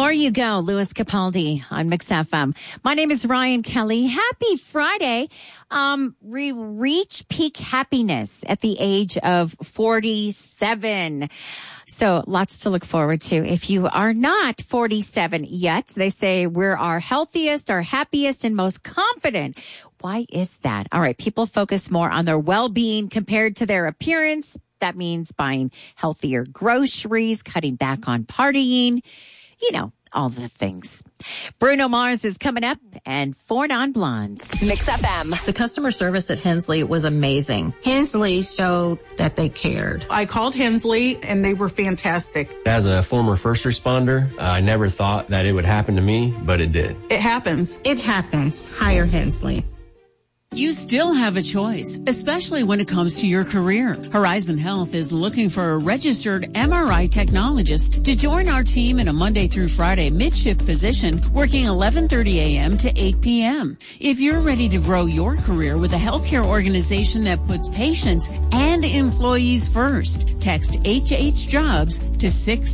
Before you go, Louis Capaldi on Mix FM. My name is Ryan Kelly. Happy Friday. We reach peak happiness at the age of 47. So lots to look forward to. If you are not 47 yet, they say we're our healthiest, our happiest, and most confident. Why is that? All right. People focus more on their well-being compared to their appearance. That means buying healthier groceries, cutting back on partying, you know, all the things. Bruno Mars is coming up and 4 Non-Blondes. Mix FM. The customer service at Hensley was amazing. Hensley showed that they cared. I called Hensley and they were fantastic. As a former first responder, I never thought that it would happen to me, but it did. It happens. It happens. Hire Hensley. You still have a choice, especially when it comes to your career. Horizon Health is looking for a registered MRI technologist to join our team in a Monday through Friday mid-shift position, working 11:30 a.m. to 8 p.m. If you're ready to grow your career with a healthcare organization that puts patients and employees first, text HH-JOBS to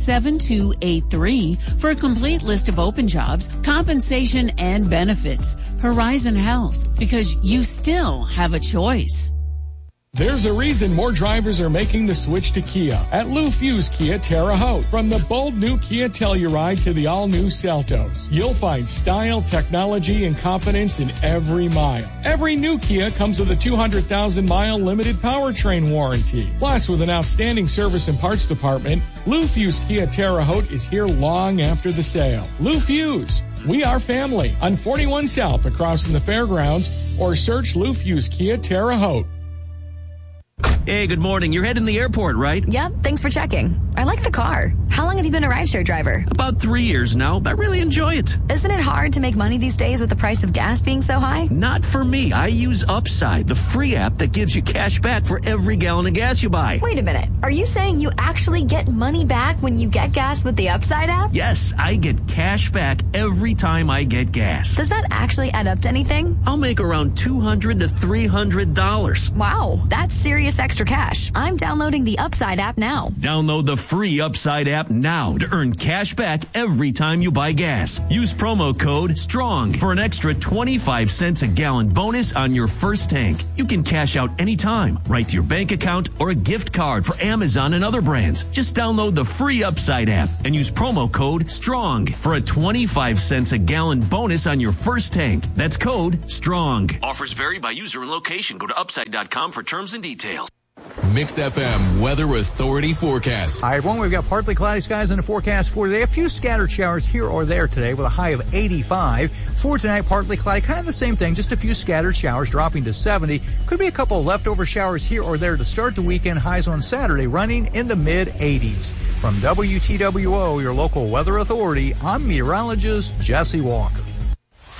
67283 for a complete list of open jobs, compensation, and benefits. Horizon Health, because you still have a choice. There's a reason more drivers are making the switch to Kia at Lou Fusz Kia Terre Haute. From the bold new Kia Telluride to the all-new Seltos, you'll find style, technology, and confidence in every mile. Every new Kia comes with a 200,000-mile limited powertrain warranty. Plus, with an outstanding service and parts department, Lou Fusz Kia Terre Haute is here long after the sale. Lou Fusz. We are family on 41 South across from the fairgrounds, or search Lou Fusz Kia Terre Haute. Hey, good morning. You're heading to the airport, right? Yep, thanks for checking. I like the car. How long have you been a rideshare driver? About 3 years now, but I really enjoy it. Isn't it hard to make money these days with the price of gas being so high? Not for me. I use Upside, the free app that gives you cash back for every gallon of gas you buy. Wait a minute. Are you saying you actually get money back when you get gas with the Upside app? Yes, I get cash back every time I get gas. Does that actually add up to anything? I'll make around $200 to $300. Wow, that's serious extra cash. I'm downloading the Upside app now. Download the free Upside app now to earn cash back every time you buy gas. Use promo code STRONG for an extra 25 cents a gallon bonus on your first tank. You can cash out anytime, right to your bank account or a gift card for Amazon and other brands. Just download the free Upside app and use promo code STRONG for a 25 cents a gallon bonus on your first tank. That's code STRONG. Offers vary by user and location. Go to upside.com for terms and details. Mix FM Weather Authority forecast. Hi, everyone. We've got partly cloudy skies in the forecast for today. A few scattered showers here or there today with a high of 85. For tonight, partly cloudy, kind of the same thing, just a few scattered showers dropping to 70. Could be a couple of leftover showers here or there to start the weekend. Highs on Saturday running in the mid-80s. From WTWO, your local weather authority, I'm meteorologist Jesse Walker.